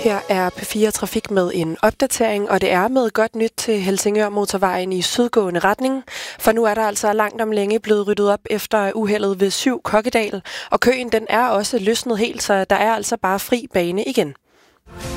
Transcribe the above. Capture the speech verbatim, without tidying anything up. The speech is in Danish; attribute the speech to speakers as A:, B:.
A: Her er P fire Trafik med en opdatering, og det er med godt nyt til Helsingør Motorvejen i sydgående retning. For nu er der altså langt om længe blevet ryddet op efter uheldet ved syv Kokkedal, og køen den er også løsnet helt, så der er altså bare fri bane igen.